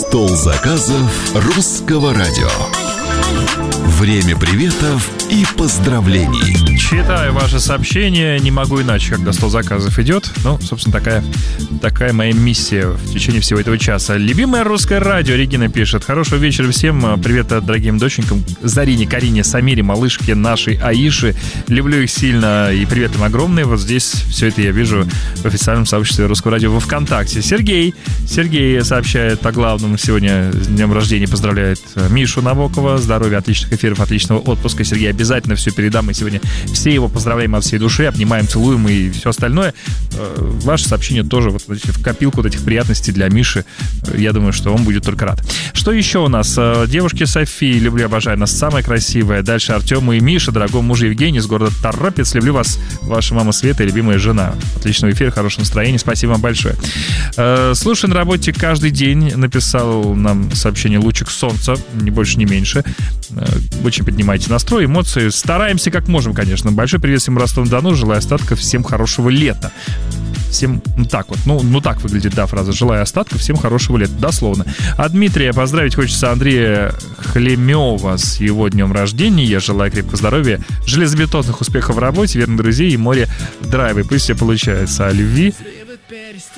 Стол заказов Русского радио. Время приветов и поздравлений. Читаю ваши сообщения, не могу иначе, когда стол заказов идет. Ну, собственно, такая моя миссия в течение всего этого часа. Любимое Русское радио, Регина пишет. Хорошего вечера всем. Привет дорогим доченькам Зарине, Карине, Самире, малышке нашей Аиши. Люблю их сильно и привет им огромный. Вот здесь все это я вижу в официальном сообществе Русского радио во ВКонтакте. Сергей сообщает о главном. Сегодня с днем рождения поздравляет Мишу Набокова. Здоровья, отличных эфиров, отличного отпуска. Сергей, обязательно все передам. Мы сегодня все его поздравляем от всей души, обнимаем, целуем и все остальное. Ваше сообщение тоже вот в копилку вот этих приятностей для Миши. Я думаю, что он будет только рад. Что еще у нас? Девушки Софии, люблю, обожаю, нас самая красивая. Дальше Артему и Миша, дорогому мужу Евгений из города Торопец. Люблю вас, ваша мама Света и любимая жена. Отличного эфира, хорошего настроения. Спасибо вам большое. Слушай на работе каждый день. Написал нам сообщение «Лучик солнца», ни больше, ни меньше. Очень поднимайте настрой, эмоции. Стараемся как можем, конечно. Большой привет всем Ростову-на-Дону. Желаю остатков, всем хорошего лета. Всем, так вот, ну так выглядит, да, фраза. Желаю остатков, всем хорошего лета, дословно. А Дмитрия поздравить хочется Андрея Хлемева с его днем рождения. Я желаю крепкого здоровья, железобетонных успехов в работе, верных друзей и море драйва. Пусть все получается. О любви